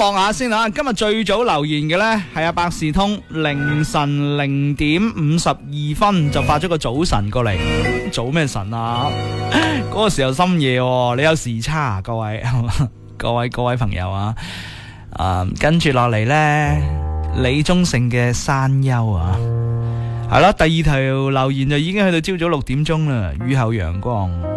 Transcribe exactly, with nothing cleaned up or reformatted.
望下先啊！今日最早留言嘅呢係阿百事通，凌晨零點五十二分就發咗個早晨過嚟。早咩晨啊？嗰個時候深夜喎，你有時差啊，各位各位各位朋友啊！啊，跟住落嚟呢，李宗盛嘅山丘啊，係啦，第二條留言就已經去到朝早六點鐘啦，雨後陽光。